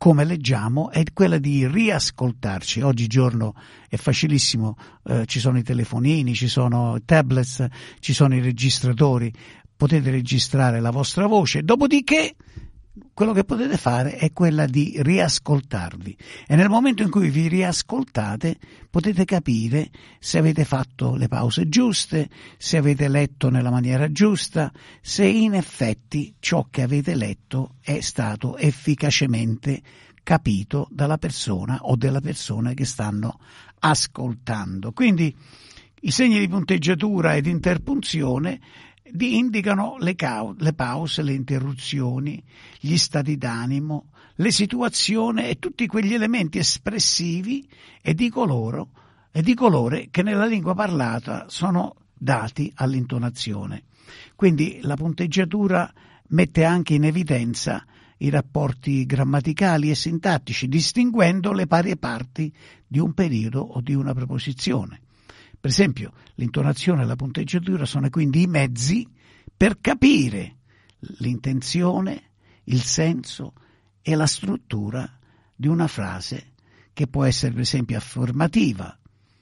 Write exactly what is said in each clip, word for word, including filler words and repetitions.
come leggiamo, è quella di riascoltarci. Oggigiorno è facilissimo, eh, ci sono i telefonini, ci sono i tablets, ci sono i registratori, potete registrare la vostra voce, dopodiché quello che potete fare è quella di riascoltarvi, e nel momento in cui vi riascoltate potete capire se avete fatto le pause giuste, se avete letto nella maniera giusta, se in effetti ciò che avete letto è stato efficacemente capito dalla persona o della persona che stanno ascoltando. Quindi i segni di punteggiatura ed interpunzione indicano le, cau- le pause, le interruzioni, gli stati d'animo, le situazioni e tutti quegli elementi espressivi e di coloro e di colore che nella lingua parlata sono dati all'intonazione. Quindi la punteggiatura mette anche in evidenza i rapporti grammaticali e sintattici, distinguendo le varie parti di un periodo o di una preposizione. Per esempio, l'intonazione e la punteggiatura sono quindi i mezzi per capire l'intenzione, il senso e la struttura di una frase che può essere per esempio affermativa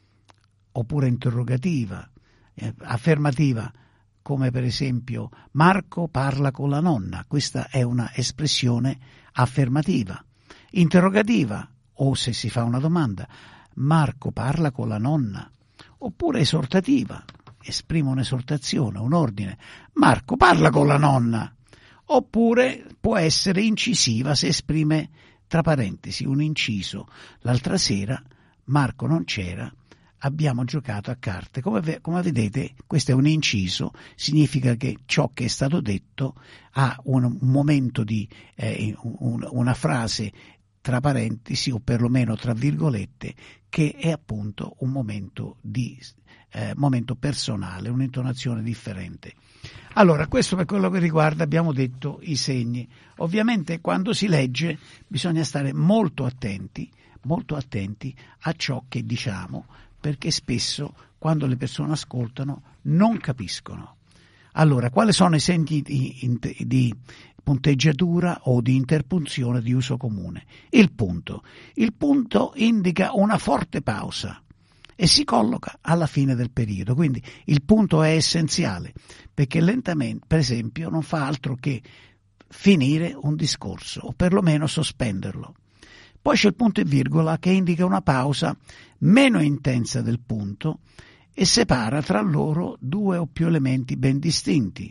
oppure interrogativa. Eh, affermativa come per esempio Marco parla con la nonna, questa è una espressione affermativa. Interrogativa, o se si fa una domanda, Marco parla con la nonna. Oppure esortativa, esprime un'esortazione, un ordine, Marco parla con la nonna. Oppure può essere incisiva se esprime tra parentesi un inciso. L'altra sera Marco non c'era, abbiamo giocato a carte. Come, come vedete, questo è un inciso, significa che ciò che è stato detto ha un, un momento di eh, un, una frase tra parentesi o perlomeno tra virgolette, che è appunto un momento di eh, momento personale, un'intonazione differente. Allora, questo per quello che riguarda, abbiamo detto, i segni. Ovviamente quando si legge bisogna stare molto attenti, molto attenti a ciò che diciamo, perché spesso quando le persone ascoltano non capiscono. Allora, quali sono i segni di, di punteggiatura o di interpunzione di uso comune? Il punto. Il punto indica una forte pausa e si colloca alla fine del periodo, quindi il punto è essenziale, perché lentamente, per esempio, non fa altro che finire un discorso o perlomeno sospenderlo. Poi c'è il punto e virgola che indica una pausa meno intensa del punto e separa tra loro due o più elementi ben distinti.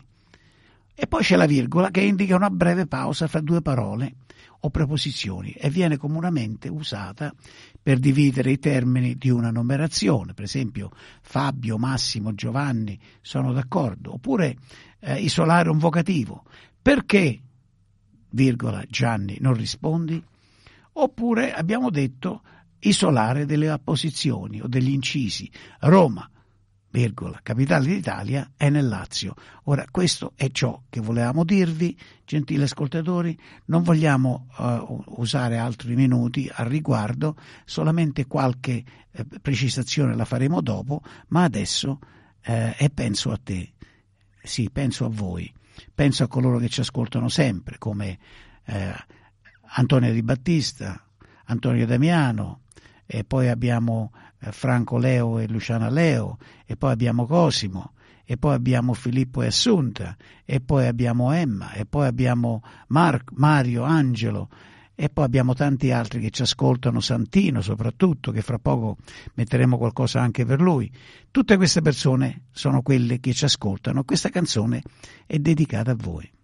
E poi c'è la virgola che indica una breve pausa fra due parole o preposizioni e viene comunemente usata per dividere i termini di una numerazione, per esempio Fabio, Massimo, Giovanni sono d'accordo, oppure eh, isolare un vocativo. Perché, virgola, Gianni non rispondi? Oppure abbiamo detto isolare delle apposizioni o degli incisi. Roma, virgola, capitale d'Italia, è nel Lazio. Ora, questo è ciò che volevamo dirvi, gentili ascoltatori. Non vogliamo uh, usare altri minuti al riguardo, solamente qualche eh, precisazione la faremo dopo, ma adesso eh, e penso a te, sì, penso a voi, penso a coloro che ci ascoltano sempre, come eh, Antonio Di Battista, Antonio Damiano, e poi abbiamo Franco Leo e Luciana Leo, e poi abbiamo Cosimo, e poi abbiamo Filippo e Assunta, e poi abbiamo Emma, e poi abbiamo Mar- Mario, Angelo, e poi abbiamo tanti altri che ci ascoltano, Santino soprattutto, che fra poco metteremo qualcosa anche per lui. Tutte queste persone sono quelle che ci ascoltano. Questa canzone è dedicata a voi.